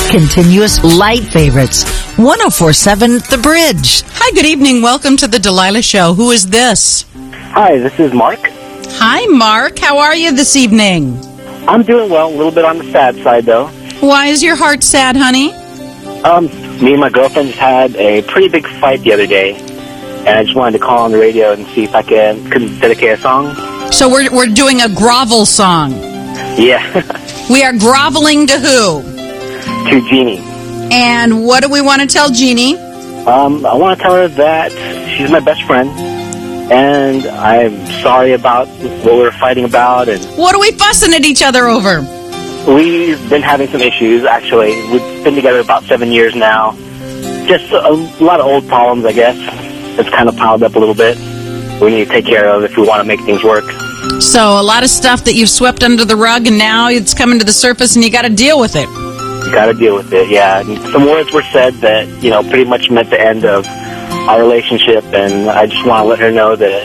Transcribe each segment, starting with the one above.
continuous light favorites. 104.7 The Bridge. Hi, good evening. Welcome to the Delilah Show. Who is this? Hi, this is Mark. Hi, Mark. How are you this evening? I'm doing well. A little bit on the sad side, though. Why is your heart sad, honey? Me and my girlfriend just had a pretty big fight the other day, and I just wanted to call on the radio and see if I could dedicate a song. So we're doing a grovel song. Yeah. We are groveling to who? To Jeannie. And what do we want to tell Jeannie? I want to tell her that she's my best friend, and I'm sorry about what we were fighting about. And what are we fussing at each other over? We've been having some issues, actually. We've been together about 7 years now. Just a lot of old problems, I guess. It's kind of piled up a little bit. We need to take care of if we want to make things work. So a lot of stuff that you've swept under the rug, and now it's coming to the surface, and you got to deal with it. You got to deal with it, yeah. And some words were said that, pretty much meant the end of our relationship, and I just want to let her know that,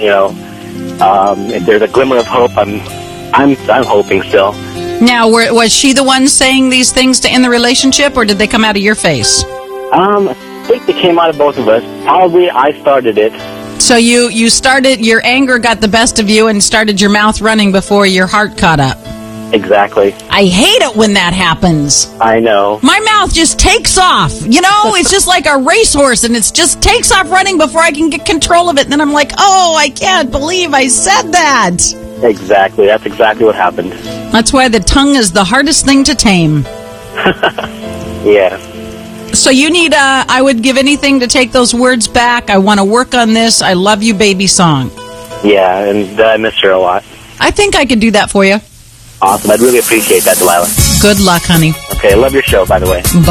if there's a glimmer of hope, I'm hoping still. Now, was she the one saying these things to end the relationship, or did they come out of your face? I think they came out of both of us. Probably I started it. So you started, your anger got the best of you and started your mouth running before your heart caught up. Exactly. I hate it when that happens. I know. My mouth just takes off. It's just like a racehorse, and it just takes off running before I can get control of it. And then I'm like, oh, I can't believe I said that. Exactly. That's exactly what happened. That's why the tongue is the hardest thing to tame. Yeah. So you need, I would give anything to take those words back. I want to work on this. I love you, baby song. Yeah, and I miss her a lot. I think I could do that for you. Awesome. I'd really appreciate that, Delilah. Good luck, honey. Okay, I love your show, by the way. Bye.